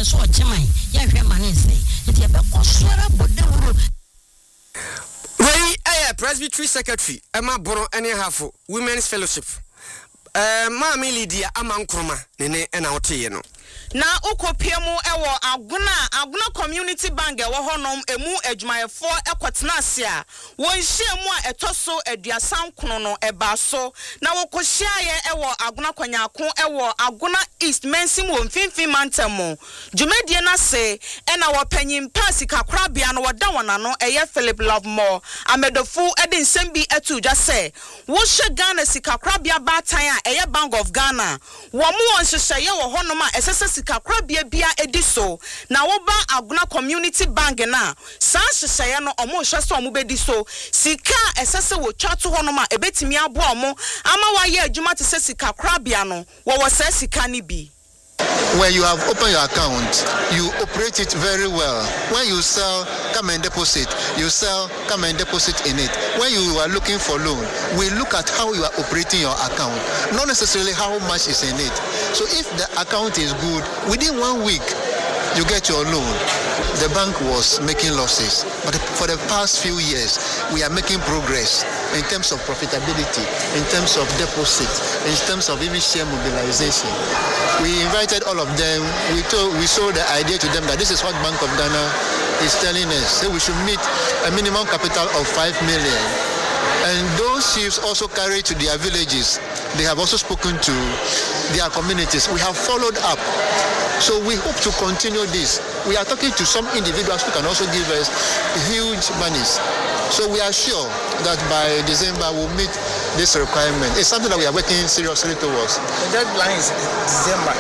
so chimai ya hwe mane sei enti e be kosora bodewuro we presbytery secretary Emma Boro ene hafo women's fellowship Mama Lydia Amankroma nene ena oteye no na ukopiemu ewo aguna community bank ewo honom emu adwumayefo ekotena ase a wonhyiemu a etoso aduasan kono no ebaso na wokohyiaye ewo aguna kwanyako ewo aguna east mensim wo mfimfin mantamo dwumadie na se ena wopanyin pasi kakrabia no woda wonano eye Philip Lovemore amedofu ede nsem bi atudwa se wo hye Ghana sikakrabia batan a eye Bank of Ghana wo mu wonhyehyeye wo honom a esese sikakrabia bia ediso na wo ba aguna community bank na san hyehyeye no omo hwese omo bediso sika esese wo twato honom a ebetimi abo omo ama waye adwuma te se sikakrabia no wo se sika ni bi. When you have opened your account, you operate it very well. When you sell, come and deposit. You sell, come and deposit in it. When you are looking for loan, we look at how you are operating your account, not necessarily how much is in it. So if the account is good, within 1 week, you get your loan. The bank was making losses, but for the past few years, we are making progress in terms of profitability, in terms of deposit, in terms of even share mobilization. We invited all of them. We sold the idea to them that this is what Bank of Ghana is telling us. So we should meet a minimum capital of 5 million. And those chiefs also carry to their villages. They have also spoken to their communities. We have followed up. So we hope to continue this. We are talking to some individuals who can also give us huge monies. So we are sure that by December we'll meet this requirement. It's something that we are working seriously towards. The deadline is December.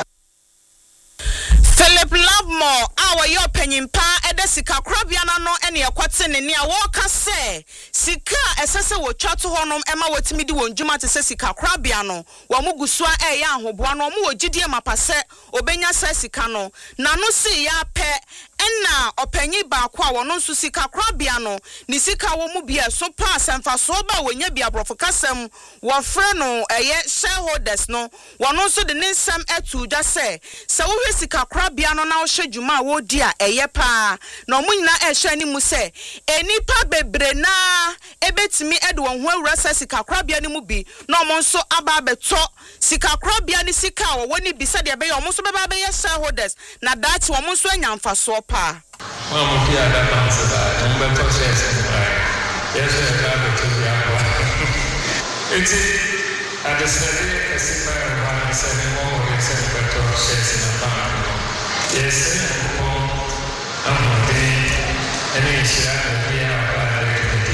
Philip Lovemore our your penyin pa ede sika krabia na no ene yakwate ne ne a wo ka se sika esese wo twato honom ema wotimi di wonjuma te se sika krabia no wo mugusua ya ahoboa no mo wogidie mapase obenya se sika no na no si ya pe ena opanyi ba kwa wono nso sika krabia no ni sika wo mu bia so pa semfa so ba wonya bia brofo kasem wo frɛ no shareholders no wono nso de ne nsam etu dwa se wo hwe sika krabia no na wo hwe dwuma wo di a eye pa na omu nyina ehwe ni mu se enipa bebre na ebetimi ede won ho awura se sika krabia ni mu bi na omo nso aba beto sika krabia ni sika wo woni bi se de be omo nso beba be shareholders na that omo nso anya mfaso pa Mama pia da pansa da umbe to shares yes da to ya it's at the study as if I want to say more or less better shares in the bank yes I'm any share